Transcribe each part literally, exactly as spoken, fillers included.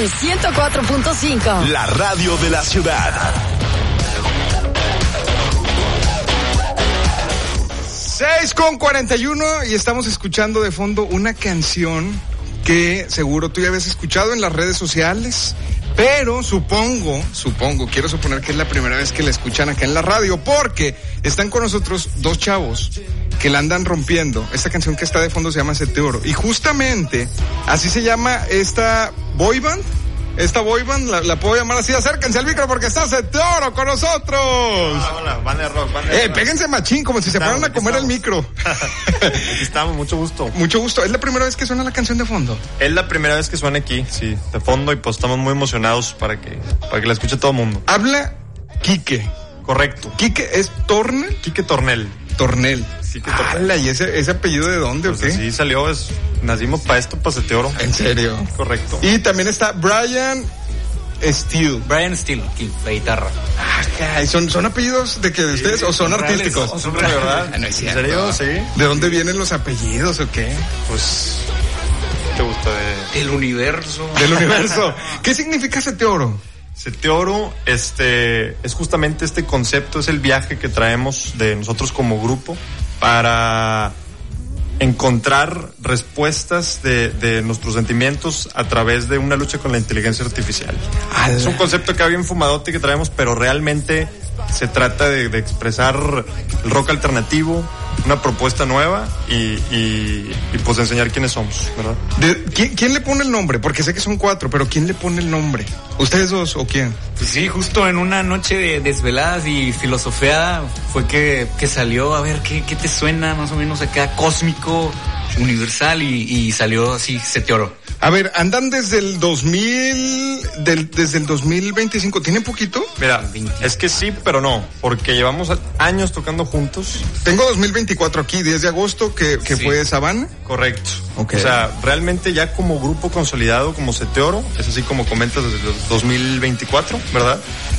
X ciento cuatro punto cinco. La radio de la ciudad. seis con cuarenta y uno y estamos escuchando de fondo una canción que seguro tú ya habías escuchado en las redes sociales, pero supongo, supongo, quiero suponer que es la primera vez que la escuchan acá en la radio, porque están con nosotros dos chavos que la andan rompiendo. Esta canción que está de fondo se llama Sete Oro, y justamente así se llama esta boy band. Esta boy band, la, la puedo llamar así. Acérquense al micro porque está Sete Oro con nosotros. Hola, hola, banda de rock, banda de Eh, rock. péguense machín, como si se Estamos, fueran a comer el estamos. micro. Aquí estamos, mucho gusto. Mucho gusto. ¿Es la primera vez que suena la canción de fondo? Es la primera vez que suena aquí, sí, de fondo, y pues estamos muy emocionados para que, para que la escuche todo el mundo. Habla Quique. Correcto. ¿Quique es Tornel? Quique Tornel. Tornel. Quique Tornel. ¡Hala! ¿Y ese, ese apellido de dónde Pues o qué? así salió, es, nacimos para esto, para Sete Oro. ¿En serio? Correcto. Y también está Brian Steele. Brian Steele, aquí, la guitarra. Ay, ¿son, ¿Son apellidos de que de ustedes o son reales, artísticos? son- ¿Son de verdad? Ah, no es ¿En cierto. serio? Sí. ¿De dónde vienen los apellidos o qué? Pues, ¿qué te gusta de Del universo. Del universo. ¿Qué significa Sete Oro? Sete Oro? Este, es justamente este concepto, es el viaje que traemos de nosotros como grupo para encontrar respuestas de, de nuestros sentimientos a través de una lucha con la inteligencia artificial. ¡Hala! Es un concepto que bien fumadote que traemos, pero realmente se trata de, de expresar el rock alternativo, una propuesta nueva y, y, y pues enseñar quiénes somos, ¿verdad? De- ¿quién, ¿Quién le pone el nombre? Porque sé que son cuatro, pero ¿quién le pone el nombre? ¿Ustedes dos o quién? Pues sí, justo en una noche de desveladas y filosofeada fue que, que salió, a ver, ¿qué, qué te suena más o menos acá? Cósmico, universal, y, y salió así Sete Oro. A ver, andan desde el dos mil, del, desde el dos mil veinticinco. ¿Tienen poquito? Mira, es que sí, pero no, porque llevamos años tocando juntos. Tengo dos mil veinticuatro aquí, diez de agosto, que, que Sí. fue Sabana. Correcto. Ok. O sea, realmente ya como grupo consolidado, como Sete Oro, es así como comentas desde el dos mil veinticuatro, ¿verdad?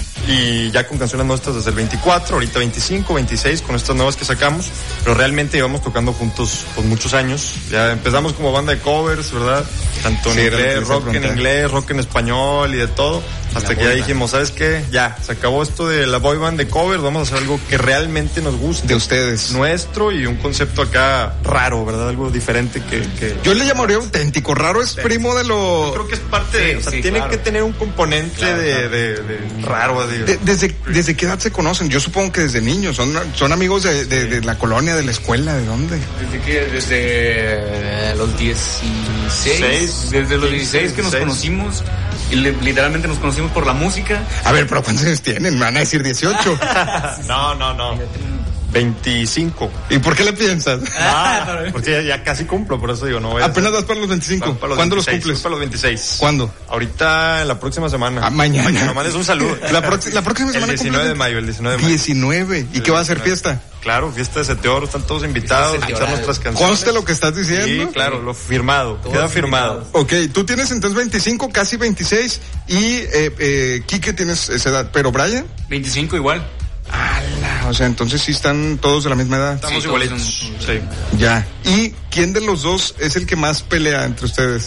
Y ya con canciones nuestras desde el veinticuatro, ahorita veinticinco, veintiséis, con estas nuevas que sacamos, pero realmente llevamos tocando juntos por muchos años. Ya empezamos como banda de covers, ¿verdad? Tanto en Sí, era lo que inglés, les iba a rock en preguntar. inglés, rock en español y de todo, hasta que ya dijimos, ¿sabes qué? Ya, se acabó esto de la boy band de covers, vamos a hacer algo que realmente nos guste. De ustedes. Nuestro, y un concepto acá raro, ¿verdad? Algo diferente que... que... Yo le llamaría auténtico. Raro es primo de lo... Creo que es parte de, Sí, o sea, sí, tiene claro. que tener un componente Claro, de, claro. De, de raro, de, De- desde, ¿Desde qué edad se conocen? Yo supongo que desde niños. ¿Son, son amigos de, de, de la colonia, de la escuela? ¿De dónde? Desde que, desde los dieciséis, Seis, desde los quince, dieciséis que nos dieciséis. conocimos, y le- literalmente nos conocimos por la música. A ver, pero ¿cuántos años tienen? Me van a decir dieciocho. No, no, no. veinticinco. ¿Y por qué le piensas? Ah, porque ya, ya casi cumplo, por eso digo, no voy a Apenas hacer- vas para los veinticinco. Para los ¿Cuándo veintiséis, los cumples? Para los veintiséis. ¿Cuándo? Ahorita, en la próxima semana. Ah, mañana. Mañana mandes un saludo. La, prox- la próxima El semana diecinueve de cumples mayo, el diecinueve de mayo. diecinueve. ¿Y qué va a hacer? ¿Fiesta? Claro, fiesta de Sete Oro, están todos invitados a Fiesta escuchar Sete nuestras canciones. ¿Conste lo que estás diciendo? Sí, claro, lo firmado, Todos queda firmado. invitados. Ok, tú tienes entonces veinticinco, casi veintiséis, y eh, eh, Quique tienes esa edad, pero Brian, veinticinco igual. ala, o sea, entonces sí están todos de la misma edad. Estamos Sí, todos igualitos. son- Sí. Ya. ¿Y quién de los dos es el que más pelea entre ustedes?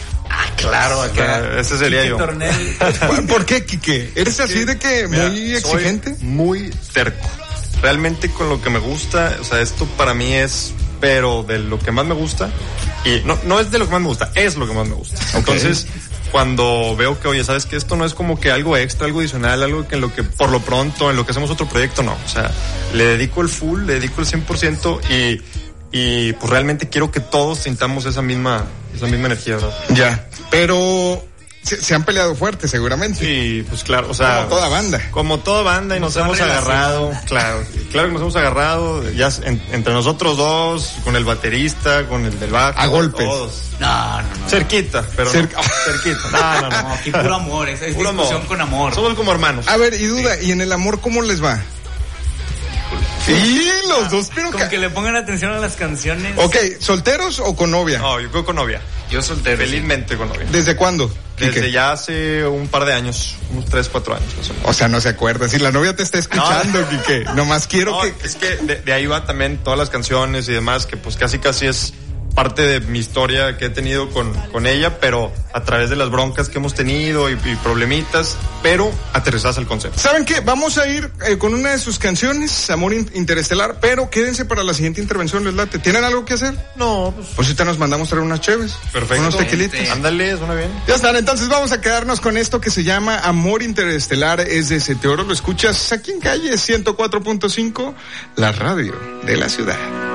Claro, acá. Ese sería Quique yo. Tornel. ¿Por- ¿Por qué, Quique? ¿Eres así de que Mira, muy soy exigente? Muy terco. Realmente con lo que me gusta, o sea, esto para mí es, pero de lo que más me gusta, y no, no es de lo que más me gusta, es lo que más me gusta. Entonces, cuando veo que, oye, ¿sabes qué? Esto no es como que algo extra, algo adicional, algo que en lo que por lo pronto, en lo que hacemos otro proyecto, no. O sea, le dedico el full, le dedico el cien por ciento y, y pues realmente quiero que todos sintamos esa misma, esa misma energía, ¿verdad? Ya. Pero se, se han peleado fuerte, seguramente. Sí, pues claro, o sea... Como toda banda. Como toda banda, y nos toda hemos relación. agarrado, claro, claro que nos hemos agarrado, ya en- entre nosotros dos, con el baterista, con el del bajo. A golpes. Todos. No, no, no. Cerquita, pero Cerca- no, cerquita. No, no, No, no. aquí puro amor, es, es Puro discusión amor. con amor. Somos como hermanos. A ver, y duda, ¿y en el amor cómo les va? Sí, los dos, pero... Con ca- que le pongan atención a las canciones. Ok, ¿solteros o con novia? No, yo creo con novia. Yo soltero. Felizmente con novia. ¿Desde cuándo, Quique? Desde ya hace un par de años, unos tres, cuatro años más o menos. O sea, no se acuerda. Si la novia te está escuchando, Quique, nomás quiero No, que... es que de, de ahí va también todas las canciones y demás, que pues casi casi es parte de mi historia que he tenido con, con ella, pero a través de las broncas que hemos tenido y, y problemitas, pero aterrizadas al concepto. ¿Saben qué? Vamos a ir eh, con una de sus canciones, Amor Interestelar, pero quédense para la siguiente intervención, les late. ¿Tienen algo que hacer? No, pues... Pues ahorita nos mandamos traer unas cheves. Perfecto. Unos tequilitos. Ándale, suena bien. Ya están, entonces vamos a quedarnos con esto que se llama Amor Interestelar, es de Seteoro. Lo escuchas aquí en Calle ciento cuatro punto cinco, la radio de la ciudad.